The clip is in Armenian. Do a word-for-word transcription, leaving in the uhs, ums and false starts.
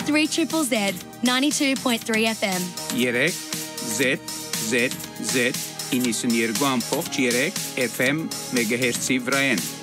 three triple Z, ninety-two point three F M. երեք Z Z Z իննսուն երկու ամփոփ երեք F M մեգահերցի վրայեն